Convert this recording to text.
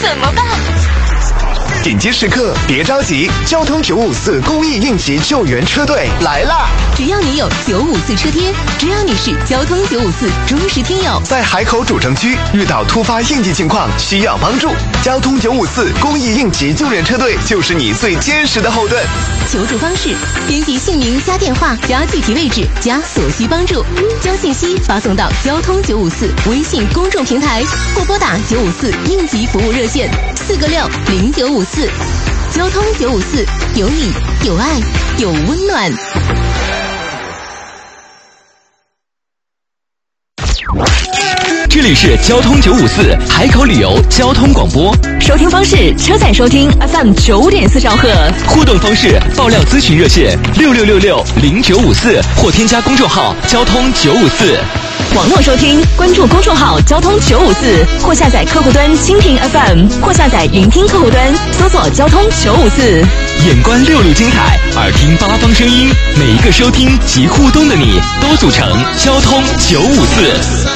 怎么办？ 紧急时刻别着急，交通954公益应急救援车队来啦！ 只要你有954车贴，只要你是交通954忠实听友， 在海口主城区遇到突发应急情况需要帮助，交通954公益应急救援车队就是你最坚实的后盾。 求助方式：编辑姓名加电话加具体位置加所需帮助，将信息发送到交通954微信公众平台，或拨打954应急服务热线4个6 0954。交通954，有你，有爱，有温暖。 这里是交通954海口旅游交通广播， 收听方式：车载收听 FM 9.4兆赫。 互动方式：爆料咨询热线66660954，或添加公众号交通954。 网络收听，关注公众号交通954，或下载客户端蜻蜓 FM， 或下载云听客户端，搜索交通954。 眼观6路精彩，耳听8方声音，每一个收听及互动的你，都组成交通954。